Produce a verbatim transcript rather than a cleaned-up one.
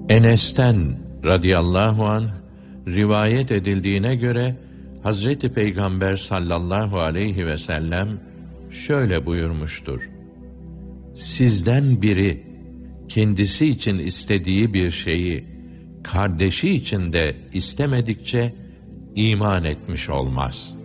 Enes'ten radıyallahu anh rivayet edildiğine göre Hazreti Peygamber sallallahu aleyhi ve sellem şöyle buyurmuştur: Sizden biri kendisi için istediği bir şeyi kardeşi için de istemedikçe iman etmiş olmaz.